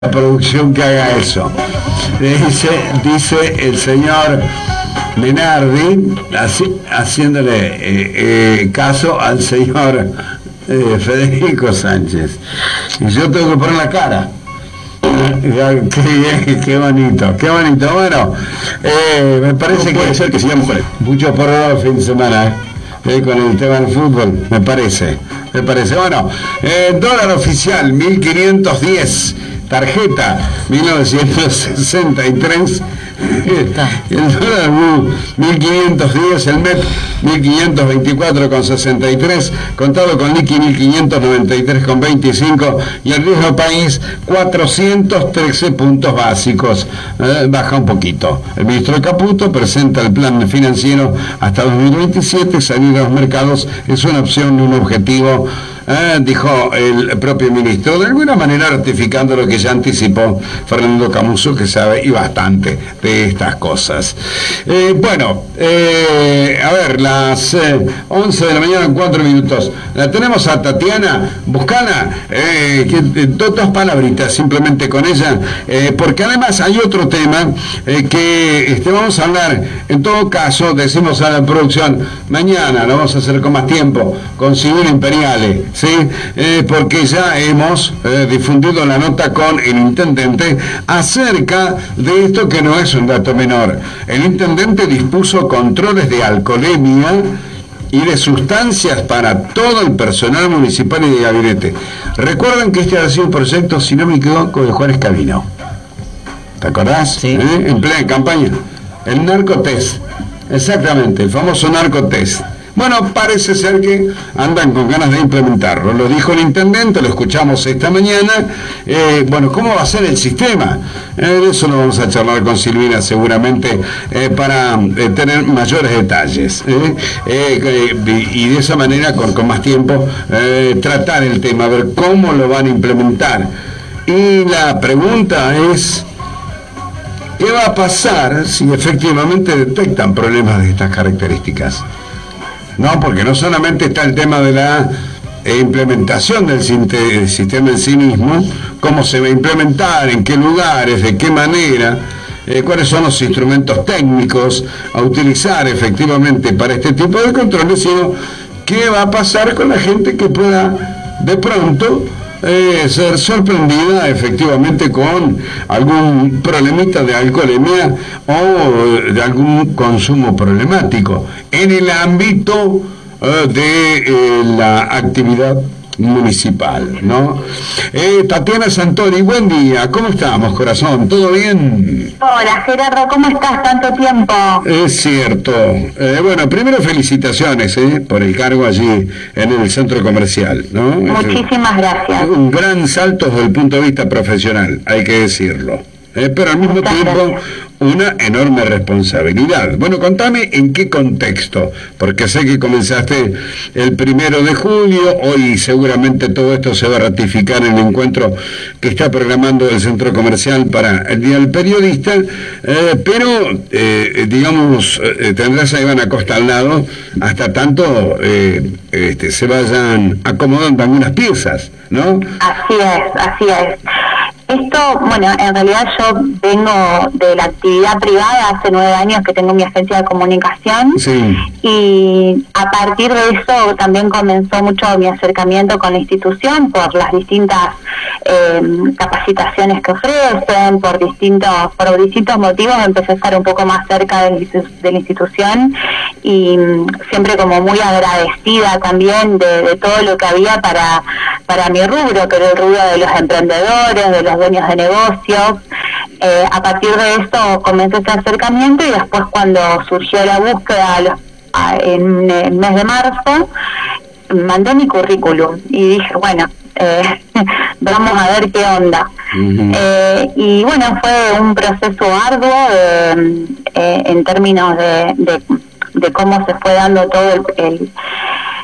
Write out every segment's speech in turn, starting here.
la producción que haga eso. Dice el señor Menardi, haciéndole caso al señor Federico Sánchez. Y yo tengo que poner la cara. Qué bonito, qué bonito. Bueno, me parece puede ser que sigamos con él. Mucho por el fin de semana, con el tema del fútbol, me parece. Bueno, dólar oficial 1510, tarjeta 1963, el dólar 1510, el MEP 1524,63, contado con liqui 1593,25 y el riesgo país 413 puntos básicos, baja un poquito. El ministro Caputo presenta el plan financiero hasta 2027, salir a los mercados es una opción y un objetivo, dijo el propio ministro, de alguna manera ratificando lo que ya anticipó Fernando Camuso, que sabe y bastante de estas cosas. Bueno, a ver, las 11 de la mañana, 4 minutos. La tenemos a Tatiana Buscana, dos palabritas simplemente con ella, porque además hay otro tema que vamos a hablar. En todo caso, decimos a la producción, mañana lo vamos a hacer con más tiempo, con Civil Imperiale, ¿sí? Porque ya hemos difundido la nota con el intendente acerca de esto, que no es un dato menor. El intendente dispuso controles de alcoholemia y de sustancias para todo el personal municipal y de gabinete. Recuerden que este ha sido un proyecto, si no me equivoco, de Juárez Cabino. ¿Te acordás? Sí. En plena campaña. El narcotest. Exactamente, el famoso narcotest. Bueno, parece ser que andan con ganas de implementarlo. Lo dijo el intendente, lo escuchamos esta mañana. Bueno, ¿cómo va a ser el sistema? Eso lo vamos a charlar con Silvina seguramente para tener mayores detalles. Y de esa manera, con más tiempo, tratar el tema, ver cómo lo van a implementar. Y la pregunta es, ¿qué va a pasar si efectivamente detectan problemas de estas características? No, porque no solamente está el tema de la implementación del sistema en sí mismo, cómo se va a implementar, en qué lugares, de qué manera, cuáles son los instrumentos técnicos a utilizar efectivamente para este tipo de controles, sino qué va a pasar con la gente que pueda de pronto ser sorprendida efectivamente con algún problemita de alcoholemia o de algún consumo problemático en el ámbito de la actividad municipal, ¿no? Tatiana Santori, buen día, ¿cómo estamos, corazón? ¿Todo bien? Hola, Gerardo, ¿cómo estás? Tanto tiempo. Es cierto. Bueno, primero felicitaciones por el cargo allí en el centro comercial, ¿no? Muchísimas gracias. Un gran salto desde el punto de vista profesional, hay que decirlo. Pero al mismo tiempo una enorme responsabilidad. Bueno, contame en qué contexto, porque sé que comenzaste el 1 de julio, hoy seguramente todo esto se va a ratificar en el encuentro que está programando el centro comercial para el Día del Periodista, pero digamos, tendrás a Iván Acosta al lado hasta tanto se vayan acomodando algunas piezas, ¿no? Así es. Esto, bueno, en realidad yo vengo de la actividad privada, hace 9 años que tengo mi agencia de comunicación, sí. Y a partir de eso también comenzó mucho mi acercamiento con la institución por las distintas capacitaciones que ofrecen, por distintos motivos empecé a estar un poco más cerca de la institución y siempre como muy agradecida también de todo lo que había para mi rubro, que era el rubro de los emprendedores, de los dueños de negocios. A partir de esto comencé este acercamiento y después cuando surgió la búsqueda en el mes de marzo, mandé mi currículum y dije, bueno, vamos a ver qué onda. Uh-huh. Y bueno, fue un proceso arduo en términos de cómo se fue dando todo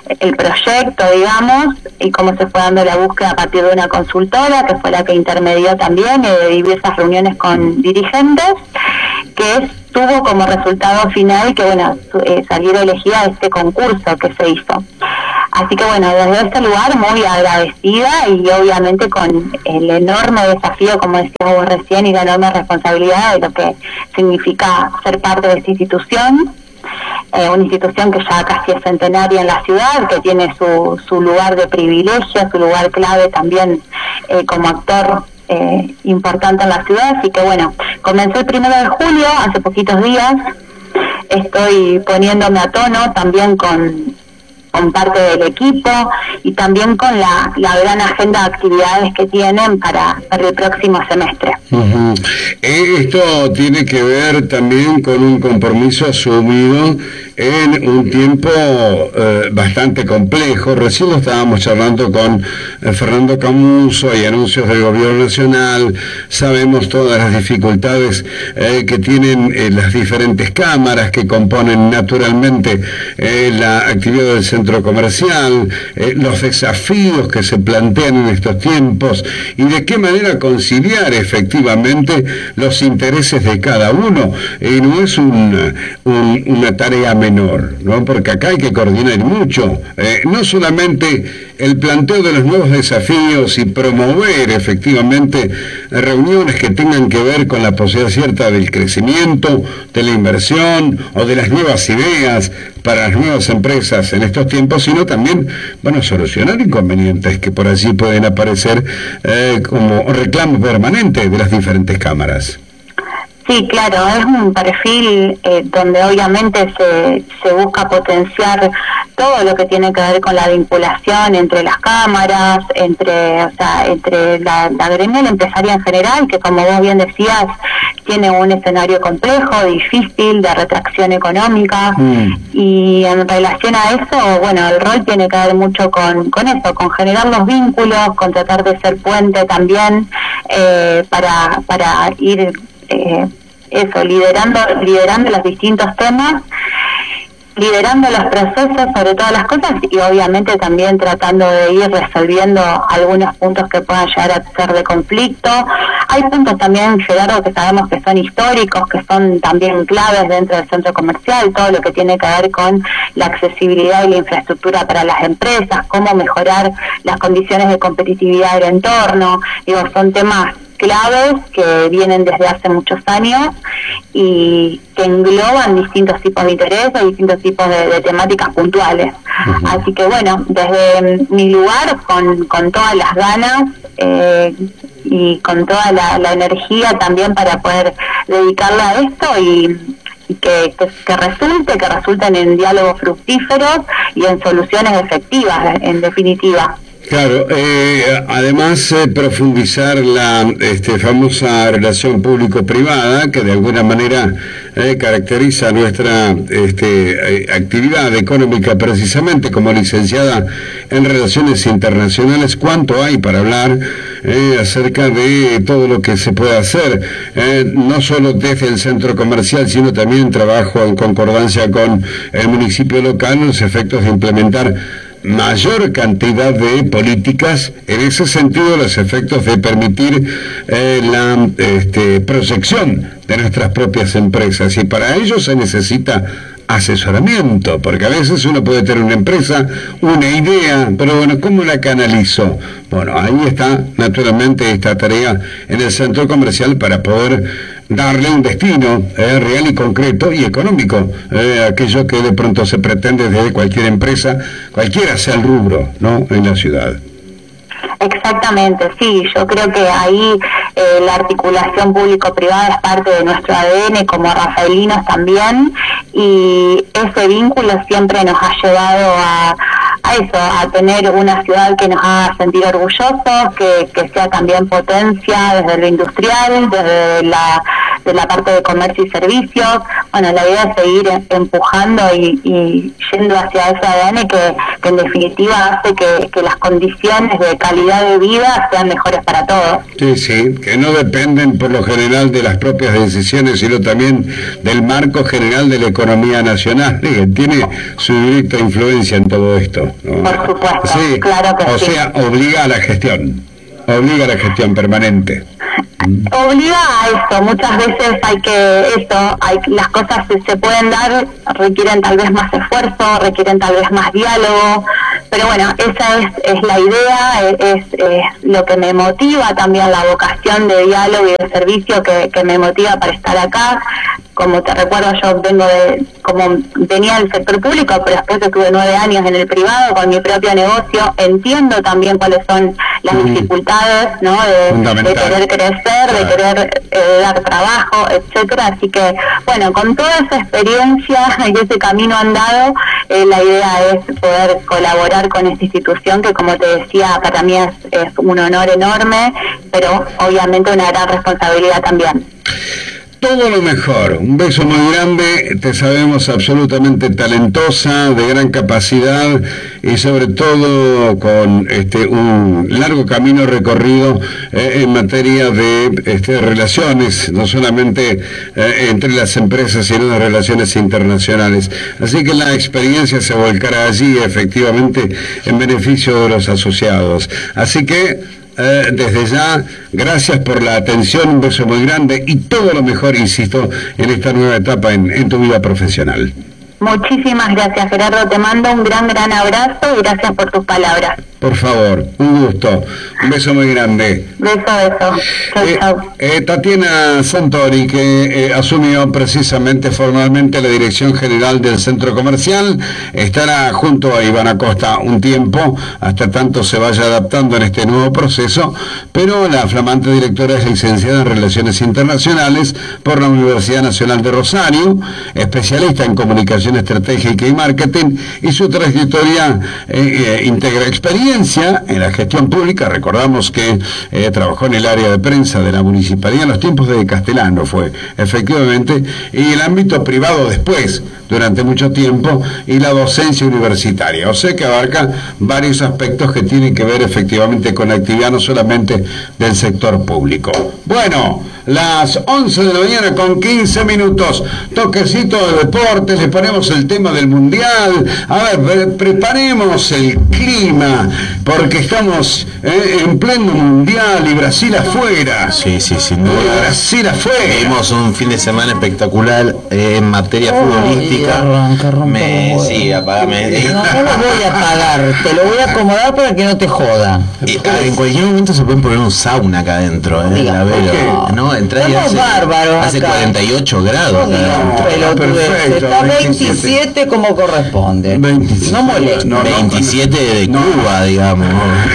el proyecto, digamos, y cómo se fue dando la búsqueda a partir de una consultora, que fue la que intermedió también, de diversas reuniones con dirigentes, que tuvo como resultado final que, bueno, saliera elegida este concurso que se hizo. Así que, bueno, desde este lugar muy agradecida y obviamente con el enorme desafío, como decías vos recién, y la enorme responsabilidad de lo que significa ser parte de esta institución. Una institución que ya casi es centenaria en la ciudad, que tiene su lugar de privilegio, su lugar clave también como actor importante en la ciudad. Así que bueno, comenzó el 1 de julio, hace poquitos días. Estoy poniéndome a tono también con parte del equipo y también con la gran agenda de actividades que tienen para el próximo semestre. Uh-huh. Esto tiene que ver también con un compromiso asumido en un tiempo bastante complejo. Recién lo estábamos charlando con Fernando Camuso, hay anuncios del gobierno nacional, sabemos todas las dificultades que tienen las diferentes cámaras que componen naturalmente la actividad del centro comercial, los desafíos que se plantean en estos tiempos y de qué manera conciliar efectivamente los intereses de cada uno. No es una tarea menor, ¿no? Porque acá hay que coordinar mucho, no solamente el planteo de los nuevos desafíos y promover efectivamente reuniones que tengan que ver con la posibilidad cierta del crecimiento, de la inversión o de las nuevas ideas para las nuevas empresas en estos tiempos, sino también, bueno, solucionar inconvenientes que por allí pueden aparecer como reclamo permanente de las diferentes cámaras. Sí, claro, es un perfil donde obviamente se busca potenciar todo lo que tiene que ver con la vinculación entre las cámaras, entre la gremial empresaria en general, que como vos bien decías, tiene un escenario complejo, difícil, de retracción económica, y en relación a eso, bueno, el rol tiene que ver mucho con eso, con generar los vínculos, con tratar de ser puente también para ir liderando los distintos temas, liderando los procesos sobre todas las cosas y obviamente también tratando de ir resolviendo algunos puntos que puedan llegar a ser de conflicto. Hay puntos también, Gerardo, que sabemos que son históricos, que son también claves dentro del centro comercial, todo lo que tiene que ver con la accesibilidad y la infraestructura para las empresas, cómo mejorar las condiciones de competitividad del entorno. Digo, son temas claves que vienen desde hace muchos años y que engloban distintos tipos de interés y distintos tipos de temáticas puntuales. Uh-huh. Así que bueno, desde mi lugar, con todas las ganas y con toda la energía también para poder dedicarla a esto y que resulten en diálogos fructíferos y en soluciones efectivas, en definitiva. Claro, además profundizar la famosa relación público-privada que de alguna manera caracteriza nuestra actividad económica precisamente como licenciada en Relaciones Internacionales. ¿Cuánto hay para hablar acerca de todo lo que se puede hacer? No solo desde el centro comercial, sino también trabajo en concordancia con el municipio local, los efectos de implementar mayor cantidad de políticas, en ese sentido los efectos de permitir la proyección de nuestras propias empresas, y para ello se necesita asesoramiento, porque a veces uno puede tener una empresa, una idea, pero bueno, ¿cómo la canalizo? Bueno, ahí está naturalmente esta tarea en el centro comercial para poder darle un destino real y concreto y económico, aquello que de pronto se pretende desde cualquier empresa, cualquiera sea el rubro, ¿no?, en la ciudad. Exactamente, sí, yo creo que ahí la articulación público-privada es parte de nuestro ADN como rafaelinos también, y ese vínculo siempre nos ha llevado a tener una ciudad que nos haga sentir orgullosos, que sea también potencia desde lo industrial, desde la parte de comercio y servicios. bueno, la idea es seguir empujando y yendo hacia ese ADN que en definitiva hace que las condiciones de calidad de vida sean mejores para todos. Sí, que no dependen por lo general de las propias decisiones, sino también del marco general de la economía nacional, que tiene su directa influencia en todo esto, ¿no? Por supuesto, sí, claro que o sí. sea, obliga a la gestión permanente. Obliga a eso, muchas veces las cosas se pueden dar, requieren tal vez más esfuerzo, requieren tal vez más diálogo, pero bueno, esa es la idea, es lo que me motiva también, la vocación de diálogo y de servicio que me motiva para estar acá. Como te recuerdo, yo venía del sector público, pero después estuve 9 años en el privado con mi propio negocio, entiendo también cuáles son las dificultades, ¿no? de querer crecer, de querer dar trabajo, etcétera. Así que, bueno, con toda esa experiencia y ese camino andado, la idea es poder colaborar con esta institución que, como te decía, para mí es un honor enorme, pero obviamente una gran responsabilidad también. Todo lo mejor, un beso muy grande, te sabemos absolutamente talentosa, de gran capacidad y sobre todo con un largo camino recorrido en materia de relaciones, no solamente entre las empresas, sino de relaciones internacionales. Así que la experiencia se volcará allí efectivamente en beneficio de los asociados. Así que desde ya, gracias por la atención, un beso muy grande y todo lo mejor, insisto, en esta nueva etapa en tu vida profesional. Muchísimas gracias, Gerardo, te mando un gran abrazo y gracias por tus palabras. Por favor, un gusto, un beso muy grande. Beso. Chau. Tatiana Santori, que asumió precisamente formalmente la dirección general del centro comercial, estará junto a Iván Acosta un tiempo, hasta tanto se vaya adaptando en este nuevo proceso, pero la flamante directora es licenciada en Relaciones Internacionales por la Universidad Nacional de Rosario, especialista en comunicación estratégica y marketing, y su trayectoria integra experiencia en la gestión pública. Recordamos que trabajó en el área de prensa de la municipalidad en los tiempos de Castellano, fue efectivamente, y el ámbito privado después, durante mucho tiempo, y la docencia universitaria, o sea que abarca varios aspectos que tienen que ver efectivamente con la actividad no solamente del sector público. Bueno, las 11 de la mañana con 15 minutos, toquecito de deportes, le ponemos el tema del mundial. A ver, preparemos el clima, porque estamos en pleno mundial y Brasil afuera. Sí, sin duda. Brasil afuera. Tuvimos un fin de semana espectacular en materia futbolística. Sí, apagame. No lo voy a apagar, te lo voy a acomodar para que no te joda. En cualquier momento se pueden poner un sauna acá adentro, ¿no? Entra y hace 48 grados. Está 27 como corresponde. 27. No molesta. 27 de Cuba, digamos.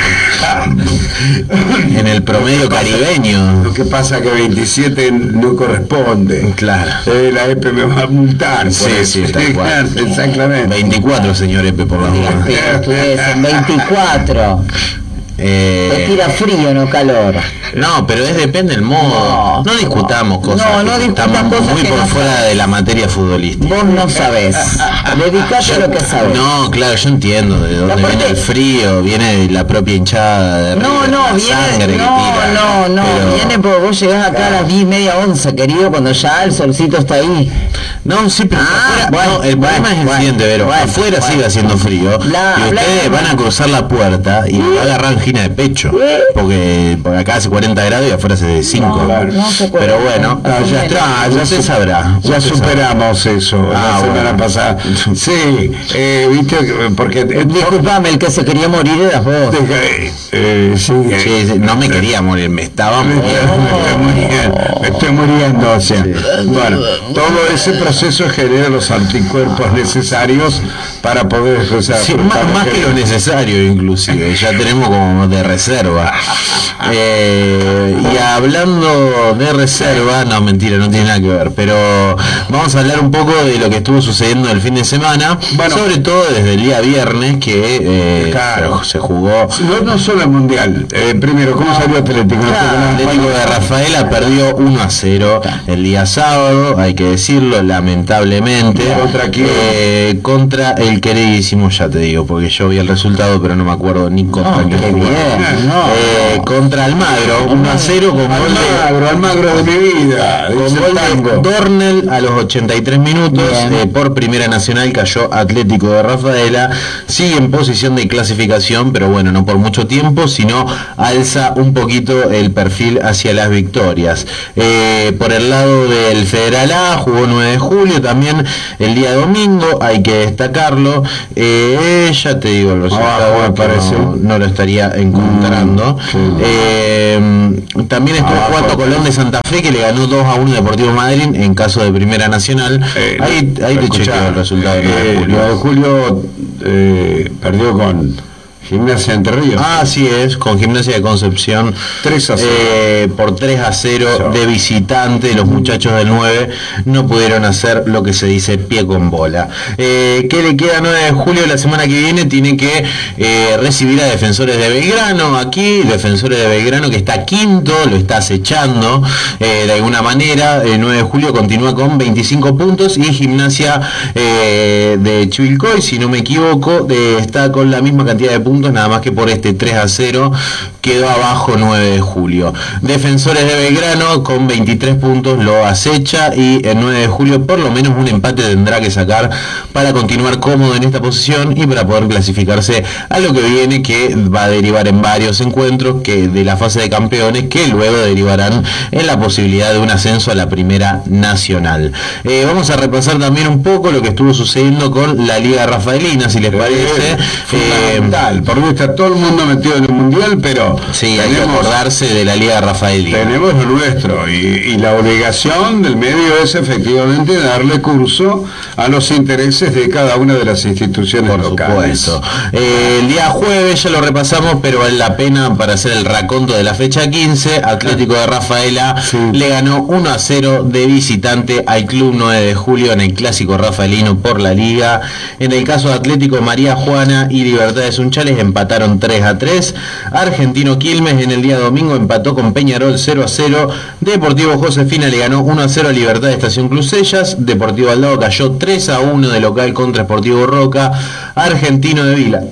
En el promedio caribeño. Lo que pasa que 27 no corresponde. Claro. La EPE me va a multar. Sí, tal cual. Exactamente. 24, señor EPE, por la duda. 24. Te tira frío, no calor. No, pero depende del modo. No discutamos cosas. No discutas estamos cosas muy que por no fuera sabes. de la materia futbolística. Vos no sabés. Dedicate a lo que sabés. No, claro, yo entiendo de dónde viene el frío, viene de la propia hinchada de River, viene porque vos llegás acá a las 10:30, 11, querido, cuando ya el solcito está ahí. No, sí, pero el problema es el siguiente, Vero, afuera sigue haciendo frío y ustedes van a cruzar la puerta y va a agarrar angina de pecho, porque acá hace 40 grados y afuera hace 5. No se puede. Pero bueno, ya se sabrá. Ya superamos eso la semana pasada. Sí, viste, porque... Disculpame, el que se quería morir eras vos. Sí, no me quería morir, me estaba muriendo. Me estoy muriendo, o sea. Bueno, todo ese proceso genera los anticuerpos necesarios para poder expresar. Sí, más que lo necesario inclusive, ya tenemos como de reserva. Y hablando de reserva, no, mentira, no tiene nada que ver, pero vamos a hablar un poco de lo que estuvo sucediendo el fin de semana, bueno, sobre todo desde el día viernes que claro, se jugó. No solo el Mundial, primero, ¿cómo salió Atlético? Atlético de Rafaela perdió 1-0 el día sábado, hay que decirlo, lamentablemente. ¿Contra quién? Contra el queridísimo, ya te digo, porque yo vi el resultado, pero no me acuerdo ni contra qué jugó. Contra Almagro, 1-0 con gol de Almagro de mi vida, con gol de Dornel a los 83 minutos. Por Primera Nacional cayó Atlético de Rafaela, sigue en posición de clasificación, pero bueno, no por mucho tiempo, sino alza un poquito el perfil hacia las victorias. Por el lado del Federal A jugó 9 de julio también el día domingo, hay que destacarlo. Ya te digo el resultado, no lo estaría encontrando. También estuvo jugando Colón de Santa Fe, que le ganó 2-1 Deportivo Madrid en caso de Primera Nacional. Ahí te chequeo el resultado de julio. Perdió con Gimnasia Entre Ríos. Así es, con Gimnasia de Concepción 3-0. Por 3-0 de visitante. Los muchachos del 9 no pudieron hacer lo que se dice pie con bola. ¿Qué le queda 9 de julio? La semana que viene tiene que recibir a Defensores de Belgrano. Aquí, Defensores de Belgrano, que está quinto, lo está acechando de alguna manera. El 9 de julio continúa con 25 puntos y Gimnasia de Chivilcoy, si no me equivoco, está con la misma cantidad de puntos, nada más que por este 3-0 quedó abajo 9 de julio. Defensores de Belgrano con 23 puntos lo acecha y el 9 de julio por lo menos un empate tendrá que sacar para continuar cómodo en esta posición y para poder clasificarse a lo que viene, que va a derivar en varios encuentros que de la fase de campeones, que luego derivarán en la posibilidad de un ascenso a la Primera Nacional. Vamos a repasar también un poco lo que estuvo sucediendo con la Liga Rafaelina, si les parece. Fundamental, porque está todo el mundo metido en el Mundial, pero sí, hay que acordarse de la Liga Rafaelina. Tenemos lo nuestro y la obligación del medio es efectivamente darle curso a los intereses de cada una de las instituciones locales. Por supuesto. El día jueves ya lo repasamos, pero vale la pena para hacer el raconto de la fecha 15. Atlético de Rafaela le ganó 1-0 de visitante al Club 9 de julio en el clásico rafaelino por la Liga. En el caso de Atlético, María Juana y Libertad de Sunchales empataron 3-3. Argentino Quilmes en el día domingo empató con Peñarol 0-0. Deportivo Josefina le ganó 1-0 a Libertad de Estación Crucellas. Deportivo Aldao cayó 3-1 de local contra Sportivo Roca. Argentino de Vila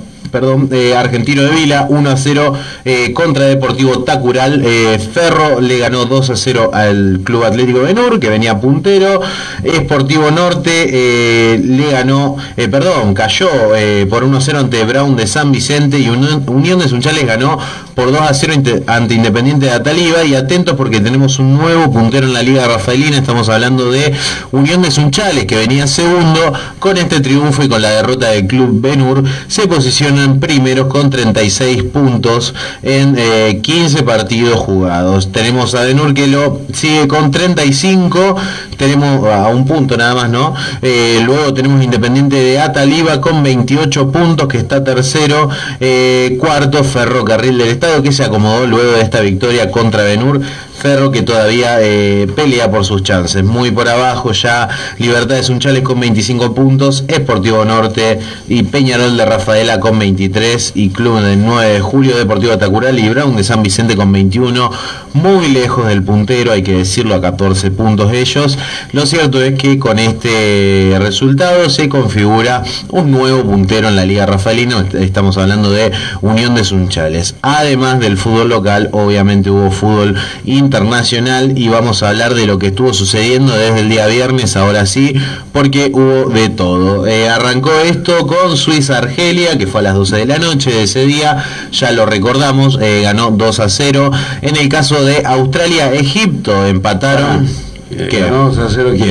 1-0 contra Deportivo Tacural. Ferro le ganó 2-0 al Club Atlético Benur, que venía puntero. Sportivo Norte cayó por 1-0 ante Brown de San Vicente, y Unión de Sunchales ganó por 2-0 ante Independiente de Ataliba. Y atentos porque tenemos un nuevo puntero en la Liga Rafaelina. Estamos hablando de Unión de Sunchales, que venía segundo. Con este triunfo y con la derrota del Club Benur se posicionan primeros con 36 puntos en 15 partidos jugados. Tenemos a Benur que lo sigue con 35, tenemos a un punto nada más, ¿no? Luego tenemos Independiente de Ataliba con 28 puntos, que está tercero. Cuarto, Ferrocarril del Estado, que se acomodó luego de esta victoria contra Benur. Ferro que todavía pelea por sus chances. Muy por abajo ya Libertad de Sunchales con 25 puntos, Sportivo Norte y Peñarol de Rafaela con 23, y Club del 9 de julio, Deportivo Tacural y Brown de San Vicente con 21, muy lejos del puntero, hay que decirlo, a 14 puntos ellos. Lo cierto es que con este resultado se configura un nuevo puntero en la Liga Rafaelina. Estamos hablando de Unión de Sunchales. Además del fútbol local, obviamente hubo fútbol internacional, y vamos a hablar de lo que estuvo sucediendo desde el día viernes, ahora sí, porque hubo de todo. Arrancó esto con Suiza-Argelia, que fue a las 12 de la noche de ese día, ya lo recordamos, ganó 2-0. En el caso de Australia-Egipto empataron. ¿Ganó 2-0 quién?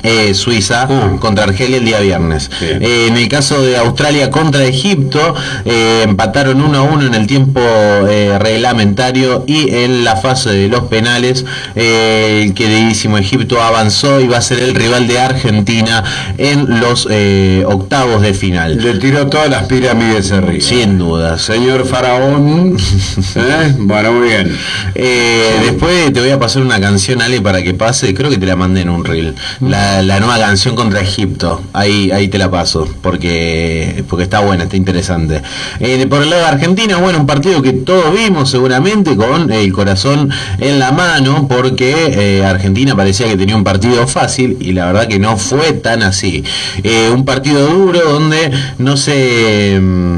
Suiza contra Argelia el día viernes. En el caso de Australia contra Egipto, empataron 1-1 en el tiempo reglamentario, y en la fase de los penales el queridísimo Egipto avanzó y va a ser el rival de Argentina en los octavos de final. Le tiró todas las pirámides arriba. Sin duda. Señor Faraón. Bueno, muy bien. Después te voy a pasar una canción, Ale, para que pase. Creo que te la mandé en un reel. La nueva canción contra Egipto. Ahí te la paso, porque está buena, está interesante. Por el lado de Argentina, bueno, un partido que todos vimos seguramente con el corazón en la mano, porque Argentina parecía que tenía un partido fácil, y la verdad que no fue tan así. Un partido duro donde no se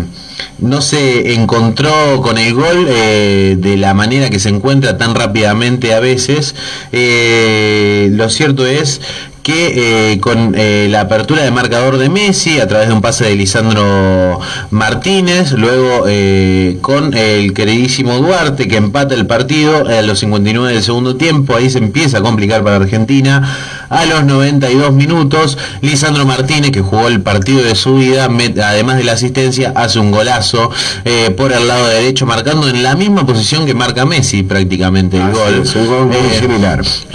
encontró con el gol de la manera que se encuentra tan rápidamente a veces. Lo cierto es que con la apertura de marcador de Messi a través de un pase de Lisandro Martínez, luego con el queridísimo Duarte, que empata el partido a los 59 del segundo tiempo, ahí se empieza a complicar para Argentina. A los 92 minutos, Lisandro Martínez, que jugó el partido de su vida, además de la asistencia, hace un golazo por el lado derecho, marcando en la misma posición que marca Messi prácticamente el gol. Es un gol muy similar.